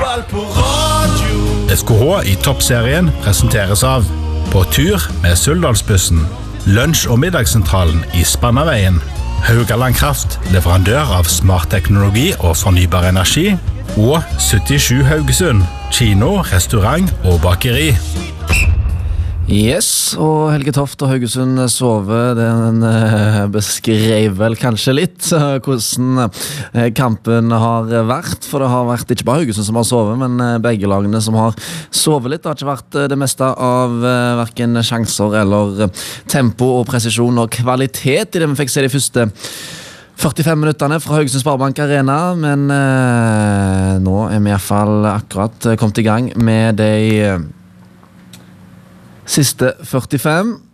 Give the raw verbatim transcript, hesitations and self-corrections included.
fotball på radio. S K H i toppserien presenteres av På tur med Suldalsbussen, lunsj- og middagssentralen i Spannaveien, Haugaland Kraft, leverandør av smart teknologi og fornybar energi, og syttisju Haugesund, kino, restaurant og bakeri. Yes, og Helge Toft og Haugesund sover, den eh, beskrev vel kanskje litt eh, hvordan eh, kampen har vært, for det har vært ikke bare Haugesund som har sovet, men eh, begge lagene som har sovet litt. Det har ikke vært eh, det meste av eh, hverken sjanser eller eh, tempo og presisjon og kvalitet i det vi fikk se de første førtifem minutterne fra Haugesund Sparebank Arena, men eh, nå er vi i hvert fall akkurat kommet i gang med de eh, siste førtifem.